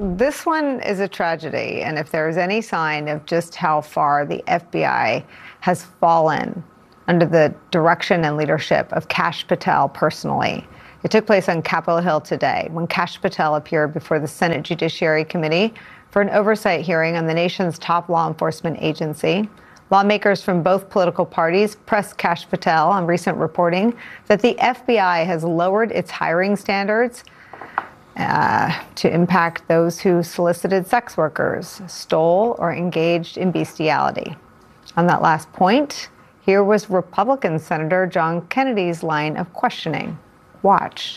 this one is a tragedy. And if there is any sign of just how far the FBI has fallen under the direction and leadership of Kash Patel personally, it took place on Capitol Hill today when Kash Patel appeared before the Senate Judiciary Committee for an oversight hearing on the nation's top law enforcement agency. Lawmakers from both political parties pressed Kash Patel on recent reporting that the FBI has lowered its hiring standards to impact those who solicited sex workers, stole, or engaged in bestiality. On that last point, here was Republican Senator John Kennedy's line of questioning. Watch.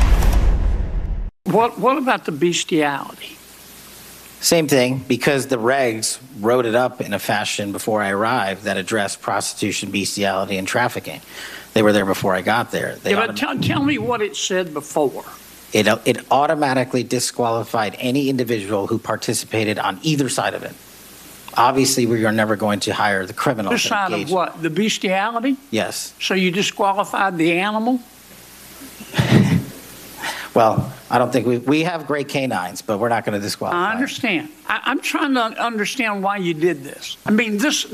What about the bestiality? Same thing, because the regs wrote it up in a fashion before I arrived that addressed prostitution, bestiality, and trafficking. They were there before I got there. But tell me what it said before. It automatically disqualified any individual who participated on either side of it. Obviously, we are never going to hire the criminals. This side of what? The bestiality? Yes. So you disqualified the animal? Well, I don't think we have great canines, but we're not going to disqualify. I understand. I'm trying to understand why you did this. I mean, these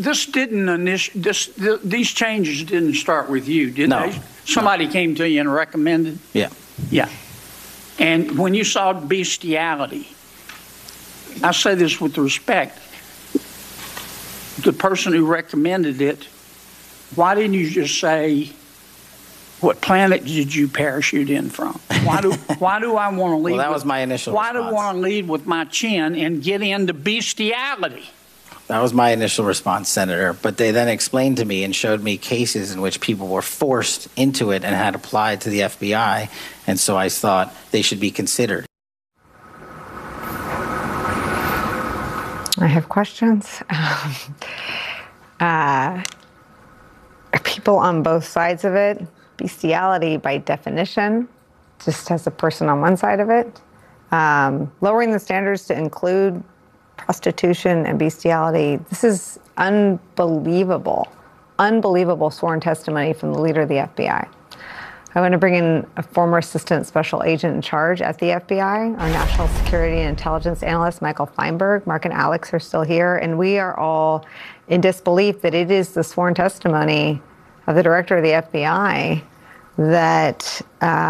changes didn't start with you, did they? Somebody came to you and recommended? Yeah. Yeah. And when you saw bestiality, I say this with respect, the person who recommended it, why didn't you just say, what planet did you parachute in from? Why do I want to lead? Well, that was my initial response. Why do I want to lead with my chin and get into bestiality? That was my initial response, Senator. But they then explained to me and showed me cases in which people were forced into it and had applied to the FBI. And so I thought they should be considered. I have questions. People on both sides of it. Bestiality, by definition, just has a person on one side of it. Lowering the standards to include prostitution and bestiality. This is unbelievable sworn testimony from the leader of the FBI. I want to bring in a former assistant special agent in charge at the FBI, our national security and intelligence analyst, Michael Feinberg. Mark and Alex are still here, and we are all in disbelief that it is the sworn testimony of the director of the FBI that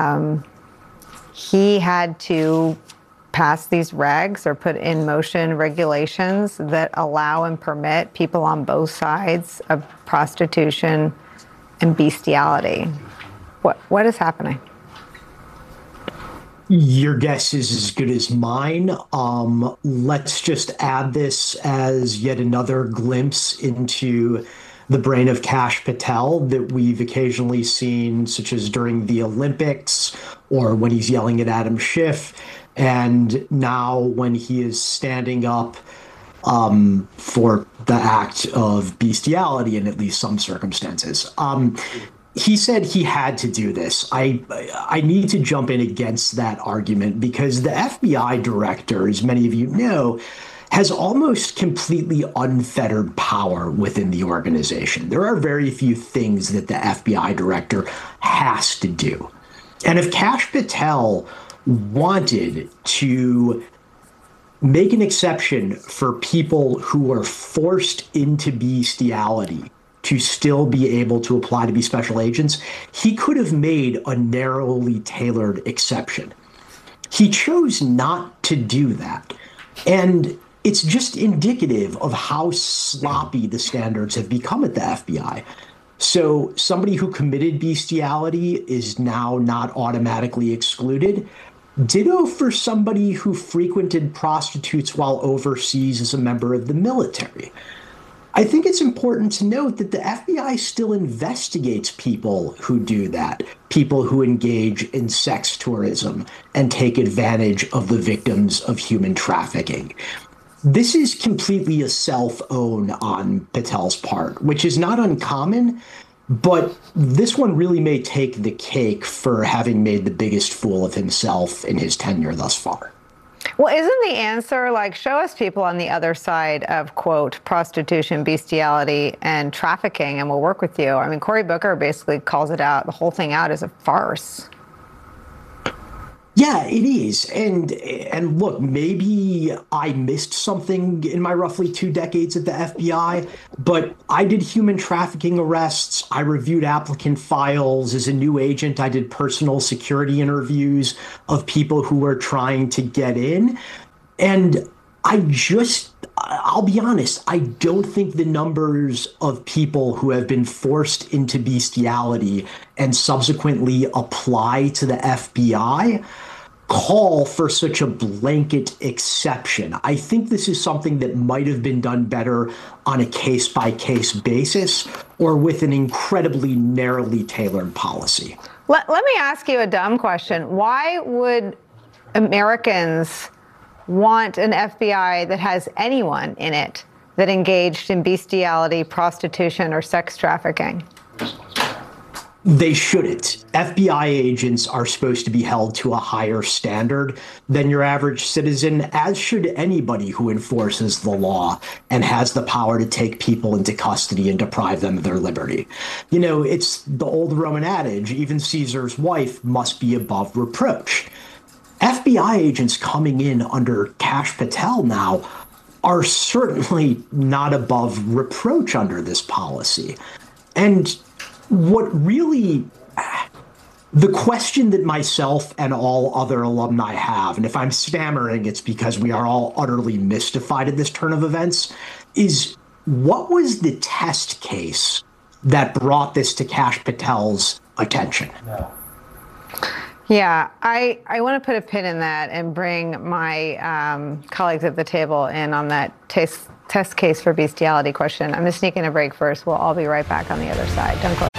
he had to pass these regs or put in motion regulations that allow and permit people on both sides of prostitution and bestiality. What is happening? Your guess is as good as mine. Let's just add this as yet another glimpse into the brain of Kash Patel that we've occasionally seen, such as during the Olympics or when he's yelling at Adam Schiff, and now when he is standing up for the act of bestiality in at least some circumstances. He said he had to do this. I need to jump in against that argument because the FBI director, as many of you know, has almost completely unfettered power within the organization. There are very few things that the FBI director has to do. And if Kash Patel wanted to make an exception for people who are forced into bestiality to still be able to apply to be special agents, he could have made a narrowly tailored exception. He chose not to do that. And it's just indicative of how sloppy the standards have become at the FBI. So somebody who committed bestiality is now not automatically excluded. Ditto for somebody who frequented prostitutes while overseas as a member of the military. I think it's important to note that the FBI still investigates people who do that, people who engage in sex tourism and take advantage of the victims of human trafficking. This is completely a self-own on Patel's part, which is not uncommon, but this one really may take the cake for having made the biggest fool of himself in his tenure thus far. Well, isn't the answer, like, show us people on the other side of, quote, prostitution, bestiality, and trafficking, and we'll work with you? I mean, Cory Booker basically calls it out, the whole thing out as a farce. Yeah, it is. And look, maybe I missed something in my roughly 2 decades at the FBI, but I did human trafficking arrests. I reviewed applicant files. As a new agent, I did personal security interviews of people who were trying to get in. And I'll be honest, I don't think the numbers of people who have been forced into bestiality and subsequently apply to the FBI call for such a blanket exception. I think this is something that might have been done better on a case by case basis or with an incredibly narrowly tailored policy. Let me ask you a dumb question. Why would Americans want an FBI that has anyone in it that engaged in bestiality, prostitution, or sex trafficking? They shouldn't. FBI agents are supposed to be held to a higher standard than your average citizen, as should anybody who enforces the law and has the power to take people into custody and deprive them of their liberty. You know, it's the old Roman adage, even Caesar's wife must be above reproach. FBI agents coming in under Kash Patel now are certainly not above reproach under this policy. And what really, the question that myself and all other alumni have, and if I'm stammering, it's because we are all utterly mystified at this turn of events, is what was the test case that brought this to Kash Patel's attention? Yeah, I want to put a pin in that and bring my colleagues at the table in on that test case for bestiality question. I'm going to sneak in a break first. We'll all be right back on the other side. Don't go